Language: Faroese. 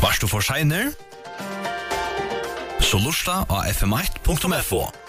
Varst du for seinere? Så lusta av fm1.fo.